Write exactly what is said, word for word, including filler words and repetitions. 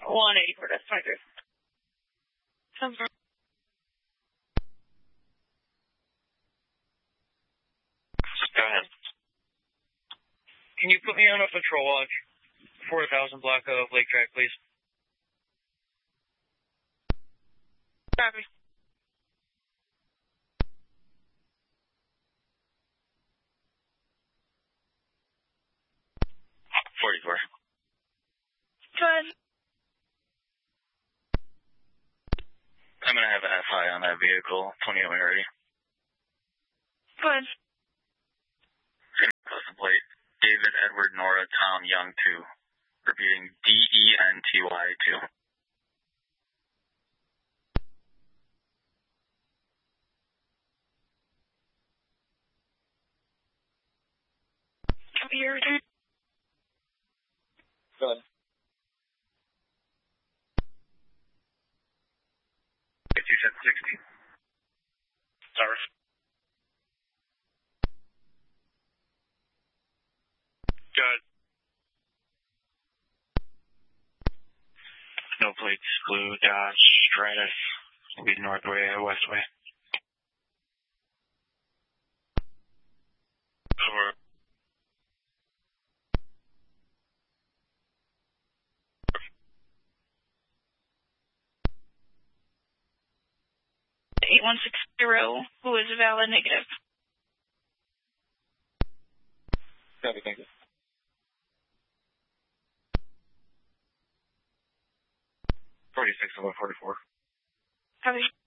one eighty-four, that's twenty-three. Confirm. Go ahead. Can you put me on a patrol watch? four thousand block of Lake Track, please. Copy. forty-four. Go ahead. I'm going to have an F I on that vehicle. twenty-eight when you're ready. Go ahead. Custom plate. David Edward Nora Tom Young two. Repeating D E N T Y two. Copy your return. Go ahead. two ten sixty. Sorry. Good. No plates, blue Dodge Stratus. Lead northway, westway. Over. eight one six zero, who is a valid negative. Copy, thank you. forty-six over forty-four. Copy.